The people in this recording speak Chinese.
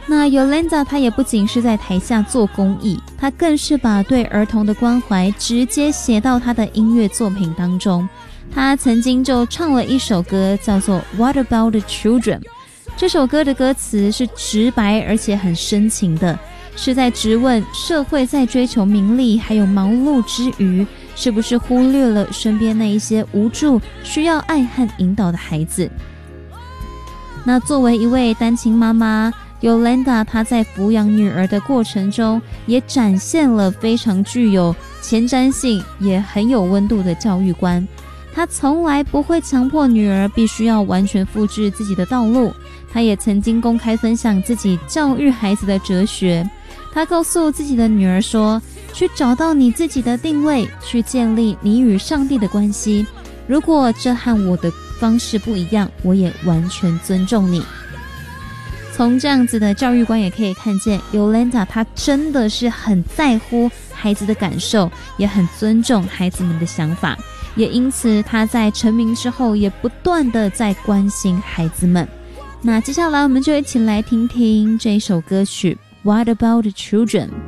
那 Yolanda 她也不仅是在台下做公益，她更是把对儿童的关怀直接写到她的音乐作品当中。她曾经就唱了一首歌叫做 What About the Children， 这首歌的歌词是直白而且很深情的，是在质问社会在追求名利还有忙碌之余，是不是忽略了身边那一些无助需要爱和引导的孩子。那作为一位单亲妈妈，Yolanda 她在抚养女儿的过程中，也展现了非常具有前瞻性也很有温度的教育观。她从来不会强迫女儿必须要完全复制自己的道路，她也曾经公开分享自己教育孩子的哲学。她告诉自己的女儿说，去找到你自己的定位，去建立你与上帝的关系，如果这和我的方式不一样，我也完全尊重你。从这样子的教育观也可以看见 Yolanda 她真的是很在乎孩子的感受，也很尊重孩子们的想法，也因此她在成名之后也不断的在关心孩子们。那接下来我们就一起来听听这首歌曲 What About the Children。